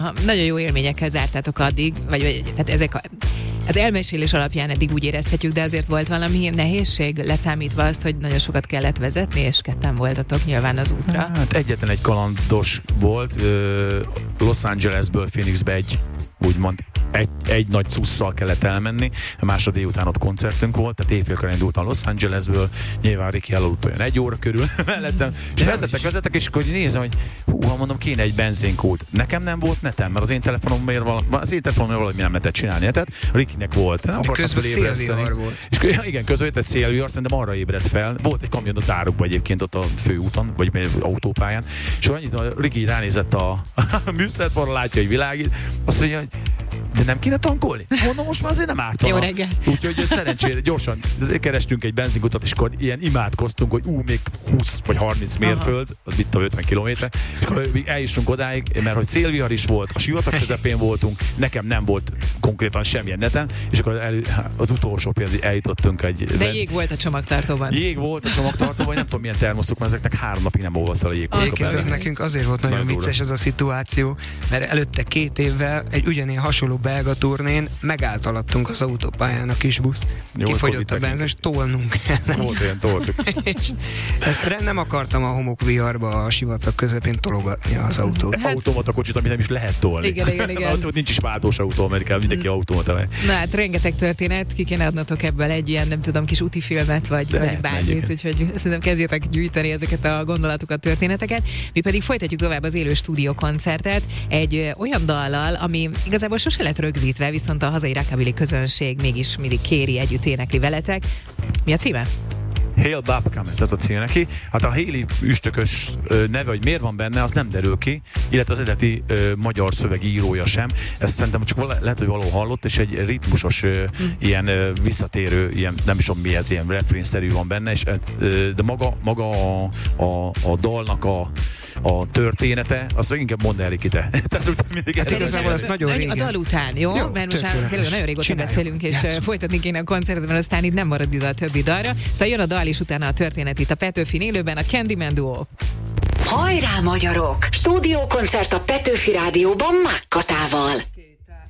Nagyon jó élményekkel zártátok addig, tehát ezek az elmesélés alapján eddig úgy érezhetjük, de azért volt valami nehézség, leszámítva azt, hogy nagyon sokat kellett vezetni, és ketten voltatok nyilván az útra. Hát egyetlen egy kalandos volt, Los Angelesből Phoenixbe úgymond egy nagy cusszal kellett elmenni, a második után ott koncertünk volt, tehát éjfélkor indultam Los Angelesből, nyilván Ricky elaludt olyan 1 óra körül mellettem, és vezettek, és akkor nézem, hogy mondom, kéne egy benzinkút. Nekem nem volt netem, mert az én telefonomért valami nem lehetett csinálni, tehát Rickynek volt. Nem akartam felébreszteni. És igen, közben jött egy szélvihar, szerintem arra ébredt fel. Volt egy kamion az árokban egyébként ott a főúton, vagy autópályán, és annyit a Ricky ránézett a műszerfalra, látja, hogy világít, azt mondja, hogy de nem kéne tankolni? Mondom, most már azért nem ártana. Jó reggel. Úgyhogy szerencsére gyorsan kerestünk egy benzinkutat, és akkor ilyen imádkoztunk, hogy még 20 vagy 30 mérföld, az itt a 50 kilométer, és akkor eljussunk odáig, mert hogy szélvihar is volt, a sivatag közepén voltunk, nekem nem volt konkrétan semmilyen netem, és akkor az utolsó például eljutottunk egy... De jég volt a csomagtartóban. Jég volt a csomagtartóban, nem tudom milyen termoszok, mert ezeknek 3 napig nem olvadt fel a jégkocka. Ez nekünk azért volt nagyon vicces ez a szituáció, mert előtte 2 évvel egy ugyanilyen hasonló belga turnén megállt alattunk az autópályán a kis busz. Kifogyott a benzin, és tolnunk kellett. Volt ilyen, toltuk. És ezt nem akartam a homokviharba a sivatag közepén tologatni az autót. Automata kocsit, amit nem is lehet tolni. Igen. Ott nincs is váltós autó Amerikában, mindenki automata. Na hát rengeteg történet, ki kéne adnotok ebből egy ilyen, nem tudom, kis útifilmet, vagy bármit, úgyhogy szerintem kezdjétek gyűjteni ezeket a gondolatokat, történeteket. Mi pedig folytatjuk tovább az élő stúdiókoncertet egy olyan dallal, ami igazából sose lett rögzítve, viszont a hazai rockabilly közönség mégis mindig kéri, együtt énekli veletek. Mi a címe? Hail Bob Comet, ez a cím neki. Hát a Haley üstökös neve, hogy miért van benne, az nem derül ki, illetve az eredeti magyar szövegírója sem. Ezt szerintem csak lehet, hogy valahol hallott, és egy ritmusos, ilyen visszatérő, ilyen, nem is tudom mi ez, ilyen refrén-szerű van benne, és, de maga a dalnak a története, azt inkább mondd el, Riki, te. A dal után, jó? Mert most már nagyon régóta beszélünk, és folytatni kéne a koncertet, mert aztán itt nem marad idő a többi dalra. Szóval jön a dal, és utána a történet itt a Petőfin élőben, a Candyman Duo. Hajrá, magyarok! Stúdiókoncert a Petőfi Rádióban Mákkatával.